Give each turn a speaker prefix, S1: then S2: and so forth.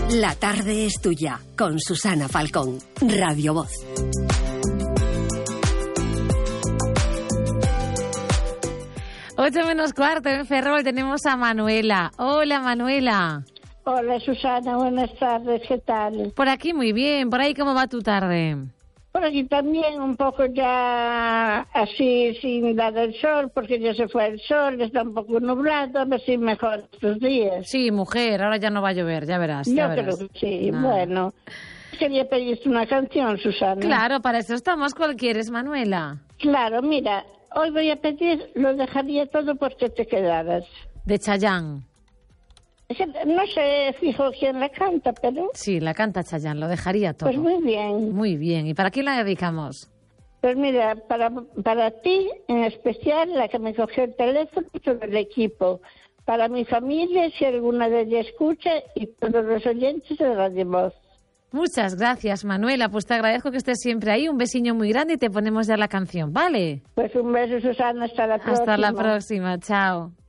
S1: La tarde es tuya, con Susana Falcón, Radio Voz.
S2: Ocho menos cuarto, en Ferrol tenemos a Manuela. Hola, Manuela.
S3: Hola, Susana, buenas tardes, ¿qué tal?
S2: Por aquí muy bien, por ahí ¿cómo va tu tarde?
S3: Por aquí también un poco ya así sin dar el sol, porque ya se fue el sol, está un poco nublado, a ver si mejor estos días.
S2: Sí, mujer, ahora ya no va a llover, ya verás.
S3: Yo
S2: ya verás.
S3: creo que sí,
S2: Nada.
S3: bueno. Quería pedirte una canción, Susana.
S2: Claro, para eso estamos. ¿Cuál quieres, Manuela?
S3: Claro, mira, hoy voy a pedir Lo dejaría todo porque te quedaras.
S2: De Chayanne.
S3: Es que no sé fijo quién la canta, pero
S2: Sí, la canta Chayanne, lo dejaría todo.
S3: pues muy bien.
S2: Muy bien. ¿Y para quién la dedicamos?
S3: Pues mira, para ti en especial, la que me cogió el teléfono y todo el equipo. Para mi familia, si alguna de ellas escucha, y todos los oyentes de Radio Voz.
S2: Muchas gracias, Manuela. Pues te agradezco que estés siempre ahí. Un besiño muy grande y te ponemos ya la canción, ¿vale?
S3: Pues un beso, Susana, hasta la próxima.
S2: Hasta la próxima. Chao.